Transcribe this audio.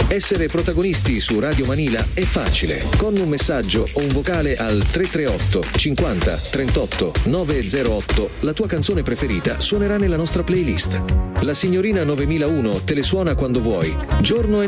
Essere protagonisti su Radio Manila è facile. Con un messaggio o un vocale al 338 50 38 908 la tua canzone preferita suonerà nella nostra playlist. La signorina 9001 te le suona quando vuoi, giorno e